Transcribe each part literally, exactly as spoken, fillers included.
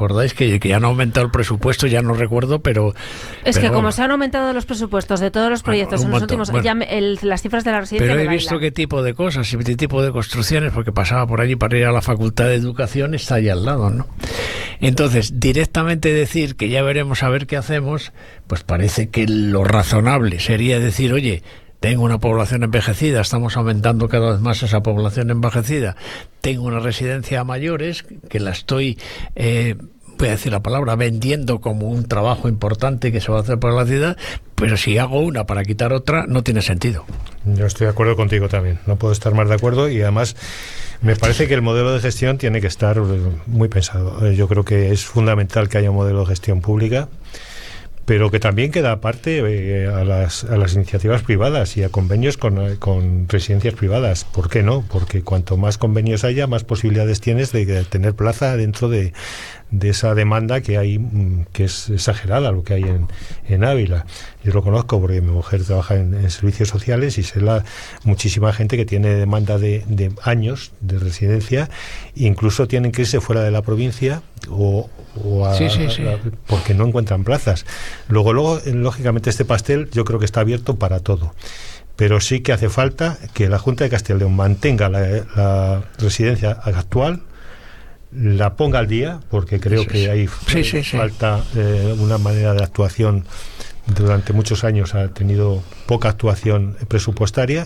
acordáis? Que, que ya han aumentado el presupuesto, ya no recuerdo, pero... Es pero, que como se han aumentado los presupuestos de todos los proyectos bueno, en los montón, últimos... bueno, ya me, el, las cifras de la residencia pero me he bailan. visto qué tipo de cosas y qué tipo de construcciones, porque pasaba por allí para ir a la Facultad de Educación, está allí al lado, ¿no? Entonces, directamente decir que ya veremos a ver qué hacemos, pues parece que lo razonable sería decir, oye, tengo una población envejecida, estamos aumentando cada vez más esa población envejecida, tengo una residencia a mayores que la estoy, eh, voy a decir la palabra, vendiendo como un trabajo importante que se va a hacer por la ciudad, pero si hago una para quitar otra, no tiene sentido. Yo estoy de acuerdo contigo también, no puedo estar más de acuerdo, y además me parece que el modelo de gestión tiene que estar muy pensado. Yo creo que es fundamental que haya un modelo de gestión pública, pero que también queda aparte eh, a, las, a las iniciativas privadas y a convenios con, con residencias privadas. ¿Por qué no? Porque cuanto más convenios haya, más posibilidades tienes de, de tener plaza dentro de, de esa demanda que hay, que es exagerada, lo que hay en, en Ávila. Yo lo conozco porque mi mujer trabaja en, en servicios sociales y sé la muchísima gente que tiene demanda de, de años de residencia, incluso tienen que irse fuera de la provincia o, o a, sí, sí, sí. a, porque no encuentran plazas. Luego, luego, lógicamente, este pastel yo creo que está abierto para todo. Pero sí que hace falta que la Junta de Castilla y León mantenga la, la residencia actual, la ponga al día, porque creo sí, que hay sí, sí, falta sí. Eh, una manera de actuación. Durante muchos años ha tenido poca actuación presupuestaria.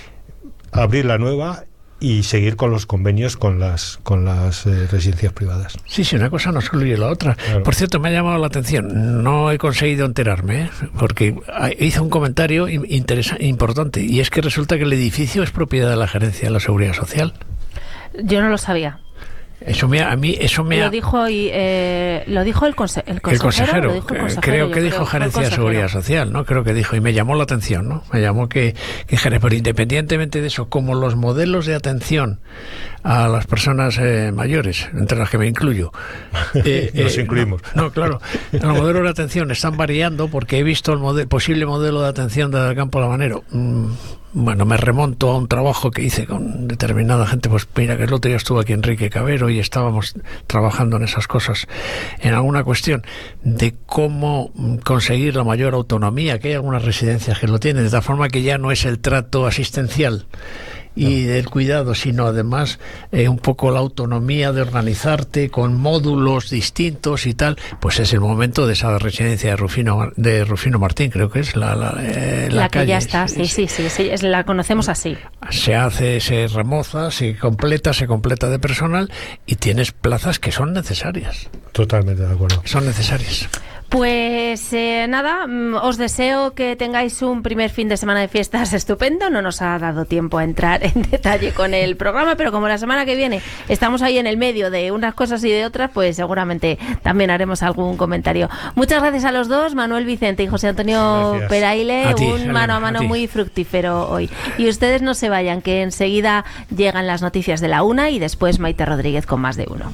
Abrir la nueva y seguir con los convenios con las con las eh, residencias privadas. Sí, sí, una cosa no excluye la otra. Claro. Por cierto, me ha llamado la atención, no he conseguido enterarme, ¿eh? Porque hizo un comentario interesante, importante, y es que resulta que el edificio es propiedad de la Gerencia de la Seguridad Social. Yo no lo sabía. Eso me, a mí eso me lo ha... dijo y, eh, lo dijo el, conse el consejero, el consejero, lo dijo el consejero creo que creo, dijo Gerencia de Seguridad Social, ¿no? Creo que dijo, y me llamó la atención, ¿no? Me llamó que, que pero independientemente de eso, como los modelos de atención a las personas eh, mayores, entre las que me incluyo, eh, nos eh, incluimos. No, no, claro, los modelos de atención están variando, porque he visto el modelo, posible modelo de atención del Campo Lavanero. Mm, Bueno, me remonto a un trabajo que hice con determinada gente. Pues mira, que el otro día estuvo aquí Enrique Cabero y estábamos trabajando en esas cosas, en alguna cuestión de cómo conseguir la mayor autonomía, que hay algunas residencias que lo tienen, de tal forma que ya no es el trato asistencial y del cuidado, sino además eh, un poco la autonomía de organizarte con módulos distintos y tal. Pues es el momento de esa residencia de Rufino de Rufino Martín, creo que es la la, eh, la, la calle, que ya está, sí, sí, sí, sí, sí, la conocemos así. Se hace, se remoza, se completa, se completa de personal y tienes plazas que son necesarias. Totalmente de acuerdo. Son necesarias. Pues eh, nada, os deseo que tengáis un primer fin de semana de fiestas estupendo. No nos ha dado tiempo a entrar en detalle con el programa, pero como la semana que viene estamos ahí en el medio de unas cosas y de otras, pues seguramente también haremos algún comentario. Muchas gracias a los dos, Manuel Vicente y José Antonio gracias. Peraile, a ti, un mano a mano a muy fructífero hoy. Y ustedes no se vayan, que enseguida llegan las noticias de la una y después Maite Rodríguez con Más de Uno.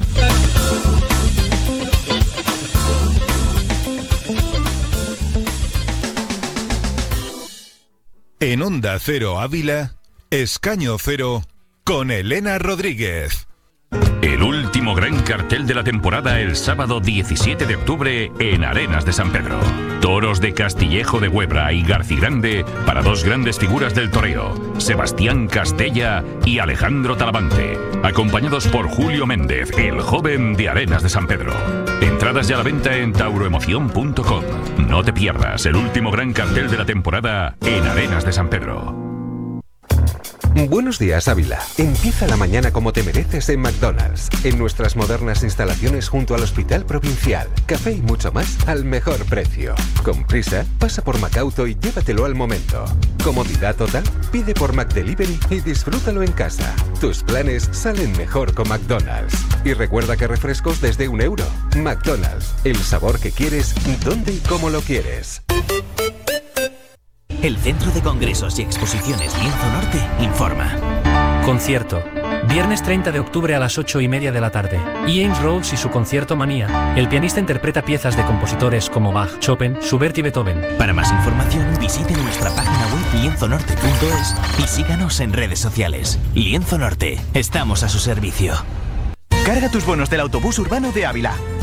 En Onda Cero Ávila, Escaño Cero, con Elena Rodríguez. El último gran cartel de la temporada el sábado diecisiete de octubre en Arenas de San Pedro. Toros de Castillejo de Huebra y Garcigrande para dos grandes figuras del toreo, Sebastián Castella y Alejandro Talavante, acompañados por Julio Méndez, el joven de Arenas de San Pedro. Entradas ya a la venta en tauroemoción punto com. No te pierdas el último gran cartel de la temporada en Arenas de San Pedro. Buenos días, Ávila. Empieza la mañana como te mereces en McDonald's. En nuestras modernas instalaciones junto al Hospital Provincial. Café y mucho más al mejor precio. Con prisa, pasa por Macauto y llévatelo al momento. Comodidad total, pide por McDelivery y disfrútalo en casa. Tus planes salen mejor con McDonald's. Y recuerda que refrescos desde un euro. McDonald's, el sabor que quieres, dónde y cómo lo quieres. El Centro de Congresos y Exposiciones Lienzo Norte informa. Concierto. Viernes treinta de octubre a las ocho y media de la tarde. James Rhodes y su concierto Manía. El pianista interpreta piezas de compositores como Bach, Chopin, Schubert y Beethoven. Para más información visite nuestra página web lienzo norte punto es y síganos en redes sociales. Lienzo Norte. Estamos a su servicio. Carga tus bonos del autobús urbano de Ávila.